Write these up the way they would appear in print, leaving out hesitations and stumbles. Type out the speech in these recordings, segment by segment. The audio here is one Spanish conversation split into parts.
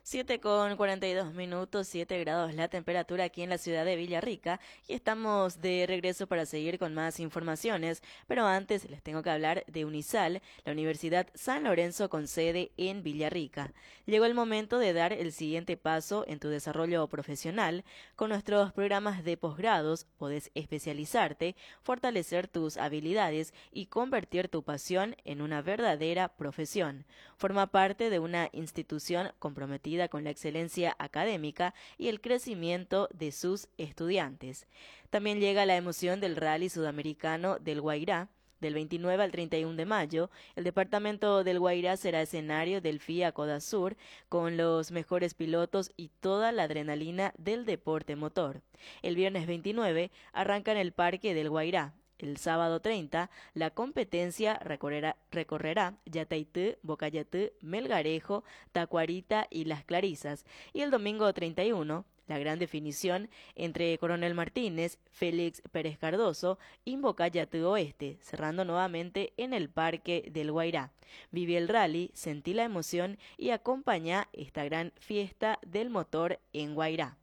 7:42, 7 grados la temperatura aquí en la ciudad de Villarrica y estamos de regreso para seguir con más informaciones, pero antes les tengo que hablar de Unisal, la Universidad San Lorenzo con sede en Villarrica. Llegó el momento de dar el siguiente paso en tu desarrollo profesional. Con nuestros programas de posgrados podés especializarte, fortalecer tus habilidades y convertir tu pasión en una verdadera profesión. Forma parte de una institución comprometida con la excelencia académica y el crecimiento de sus estudiantes. También llega la emoción del Rally Sudamericano del Guairá. Del 29 al 31 de mayo, el departamento del Guairá será escenario del FIA Codasur con los mejores pilotos y toda la adrenalina del deporte motor. El viernes 29 arranca en el Parque del Guairá. El sábado 30, la competencia recorrerá Yataití, Bocayatí, Melgarejo, Tacuarita y Las Clarisas. Y el domingo 31, la gran definición entre Coronel Martínez, Félix Pérez Cardoso y Bocayatí Oeste, cerrando nuevamente en el Parque del Guairá. Vive el rally, sentí la emoción y acompañá esta gran fiesta del motor en Guairá.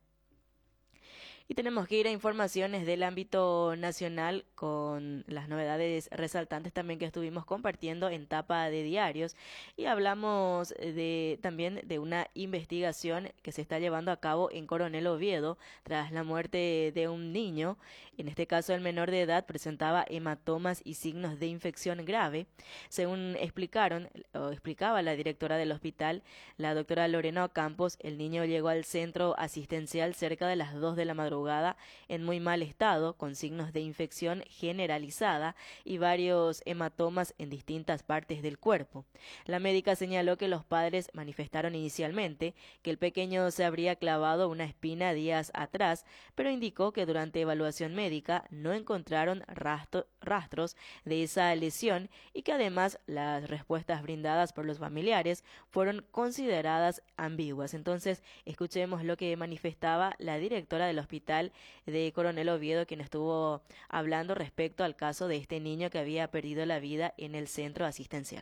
Y tenemos que ir a informaciones del ámbito nacional con las novedades resaltantes también que estuvimos compartiendo en tapa de diarios. Y hablamos también de una investigación que se está llevando a cabo en Coronel Oviedo tras la muerte de un niño. En este caso, el menor de edad presentaba hematomas y signos de infección grave. Según explicaba la directora del hospital, la doctora Lorena Ocampos, el niño llegó al centro asistencial cerca de las 2 de la madrugada en muy mal estado, con signos de infección generalizada y varios hematomas en distintas partes del cuerpo. La médica señaló que los padres manifestaron inicialmente que el pequeño se habría clavado una espina días atrás, pero indicó que durante evaluación médica no encontraron rastros de esa lesión y que además las respuestas brindadas por los familiares fueron consideradas ambiguas. Entonces, escuchemos lo que manifestaba la directora del hospital de Coronel Oviedo, quien estuvo hablando respecto al caso de este niño que había perdido la vida en el centro asistencial.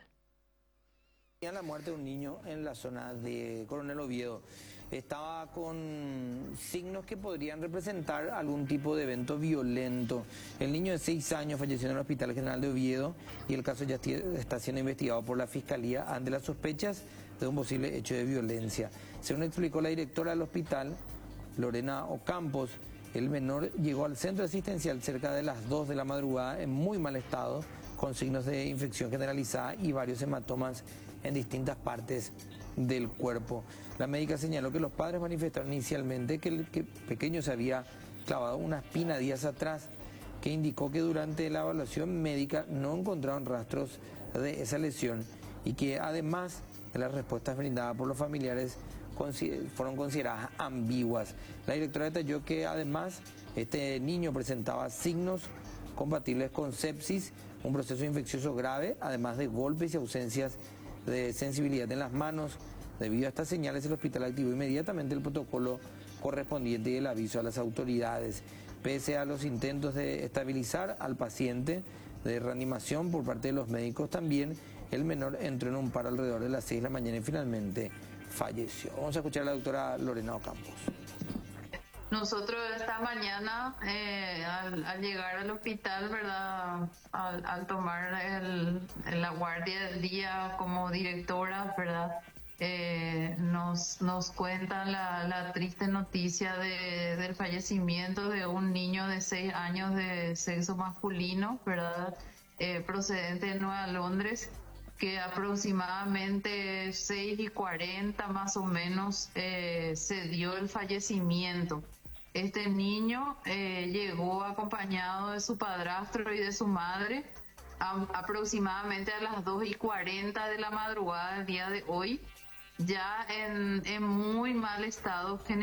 La muerte de un niño en la zona de Coronel Oviedo estaba con signos que podrían representar algún tipo de evento violento. El niño de 6 años falleció en el Hospital General de Oviedo y el caso ya está siendo investigado por la Fiscalía ante las sospechas de un posible hecho de violencia. Según explicó la directora del hospital, Lorena Ocampos, el menor llegó al centro asistencial cerca de las 2 de la madrugada en muy mal estado, con signos de infección generalizada y varios hematomas en distintas partes del cuerpo. La médica señaló que los padres manifestaron inicialmente que el pequeño se había clavado una espina días atrás, que indicó que durante la evaluación médica no encontraron rastros de esa lesión y que además de las respuestas brindadas por los familiares fueron consideradas ambiguas. La directora detalló que además este niño presentaba signos compatibles con sepsis, un proceso infeccioso grave, además de golpes y ausencias de sensibilidad en las manos. Debido a estas señales, el hospital activó inmediatamente el protocolo correspondiente y el aviso a las autoridades. Pese a los intentos de estabilizar al paciente de reanimación por parte de los médicos, también el menor entró en un paro alrededor de las 6 de la mañana y finalmente falleció. Vamos a escuchar a la doctora Lorena Ocampos. Nosotros esta mañana, al llegar al hospital, ¿verdad? Al tomar la guardia del día como directora, ¿verdad? Nos cuentan la triste noticia del fallecimiento de un niño de 6 años de sexo masculino, ¿verdad? Procedente de Nueva Londres, que aproximadamente 6:40 más o menos se dio el fallecimiento. Este niño llegó acompañado de su padrastro y de su madre aproximadamente a las 2:40 de la madrugada del día de hoy, ya en muy mal estado general.